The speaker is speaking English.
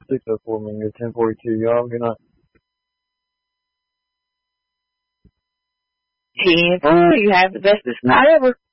604 Mingo 1042. Y'all, good night. 10-4, you have the bestest night ever.